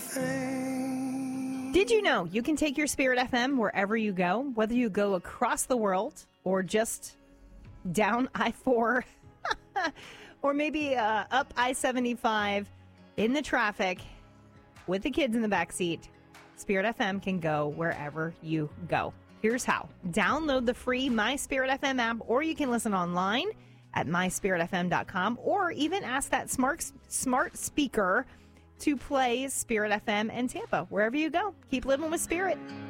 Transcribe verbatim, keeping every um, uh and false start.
Did you know you can take your Spirit F M wherever you go, whether you go across the world or just down I four or maybe uh, up I seventy-five in the traffic with the kids in the back seat? Spirit F M can go wherever you go. Here's how. Download the free My Spirit F M app, or you can listen online at my spirit f m dot com, or even ask that smart smart speaker to play Spirit F M in Tampa. Wherever you go, keep living with Spirit.